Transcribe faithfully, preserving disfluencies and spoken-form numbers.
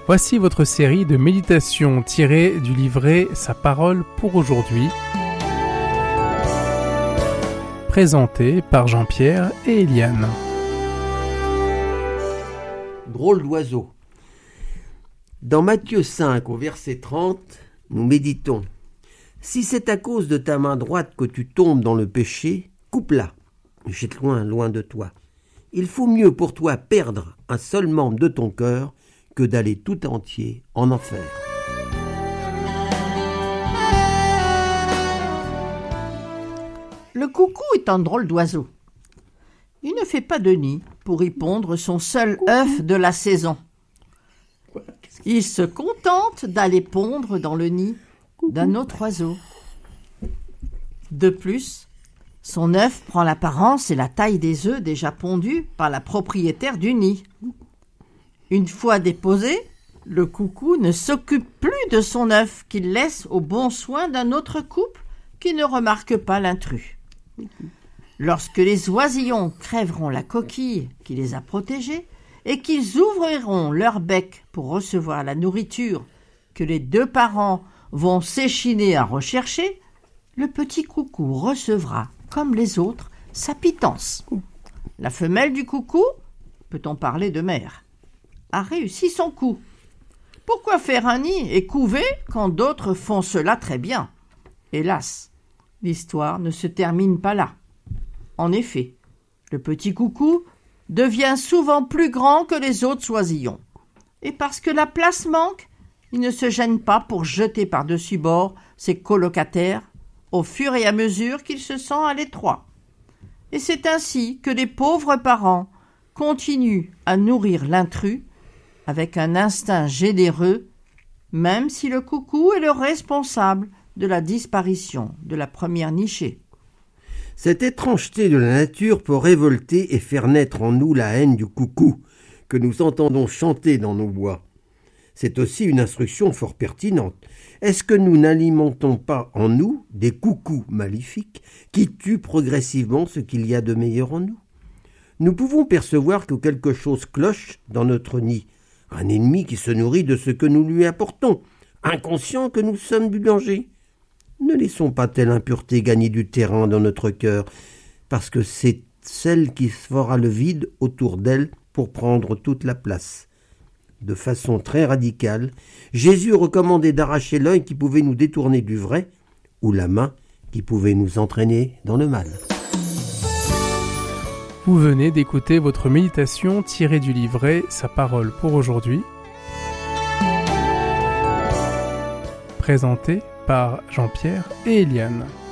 Voici votre série de méditations tirées du livret Sa parole pour aujourd'hui, présentée par Jean-Pierre et Eliane. Drôle d'oiseau. Dans Matthieu cinq, au verset trente, nous méditons. Si c'est à cause de ta main droite que tu tombes dans le péché, coupe-la, jette loin, loin de toi. Il faut mieux pour toi perdre un seul membre de ton cœur que d'aller tout entier en enfer. Le coucou est un drôle d'oiseau. Il ne fait pas de nid pour y pondre son seul œuf de la saison. Il se contente d'aller pondre dans le nid d'un autre oiseau. De plus, son œuf prend l'apparence et la taille des œufs déjà pondus par la propriétaire du nid. Une fois déposé, le coucou ne s'occupe plus de son œuf qu'il laisse au bon soin d'un autre couple qui ne remarque pas l'intrus. Lorsque les oisillons crèveront la coquille qui les a protégés et qu'ils ouvriront leur bec pour recevoir la nourriture que les deux parents vont s'échiner à rechercher, le petit coucou recevra, comme les autres, sa pitance. La femelle du coucou, peut-on parler de mère, a réussi son coup. Pourquoi faire un nid et couver quand d'autres font cela très bien ? Hélas, l'histoire ne se termine pas là. En effet, le petit coucou devient souvent plus grand que les autres oisillons. Et parce que la place manque, il ne se gêne pas pour jeter par-dessus bord ses colocataires au fur et à mesure qu'il se sent à l'étroit. Et c'est ainsi que les pauvres parents continuent à nourrir l'intrus avec un instinct généreux, même si le coucou est le responsable de la disparition de la première nichée. Cette étrangeté de la nature peut révolter et faire naître en nous la haine du coucou que nous entendons chanter dans nos bois. C'est aussi une instruction fort pertinente. Est-ce que nous n'alimentons pas en nous des coucous maléfiques qui tuent progressivement ce qu'il y a de meilleur en nous ? Nous pouvons percevoir que quelque chose cloche dans notre nid, un ennemi qui se nourrit de ce que nous lui apportons, inconscient que nous sommes du danger. Ne laissons pas telle impureté gagner du terrain dans notre cœur, parce que c'est celle qui fera le vide autour d'elle pour prendre toute la place. De façon très radicale, Jésus recommandait d'arracher l'œil qui pouvait nous détourner du vrai, ou la main qui pouvait nous entraîner dans le mal. Vous venez d'écouter votre méditation tirée du livret Sa parole pour aujourd'hui, présentée par Jean-Pierre et Eliane.